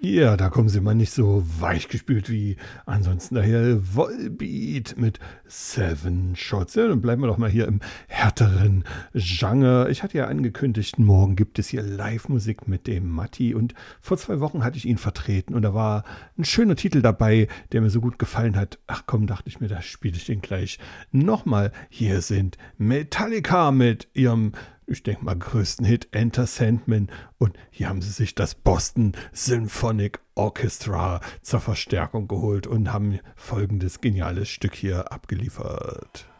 Ja, da kommen sie mal nicht so weichgespült wie ansonsten daher Volbeat mit Seven Shots. Ja, dann bleiben wir doch mal hier im härteren Genre. Ich hatte ja angekündigt, morgen gibt es hier Live-Musik mit dem Matti und vor 2 Wochen hatte ich ihn vertreten und da war ein schöner Titel dabei, der mir so gut gefallen hat. Ach komm, dachte ich mir, da spiele ich den gleich nochmal. Hier sind Metallica mit ihrem, ich denke mal, größten Hit Enter Sandman. Und hier haben sie sich das Boston Symphonic Orchestra zur Verstärkung geholt und haben folgendes geniales Stück hier abgeliefert.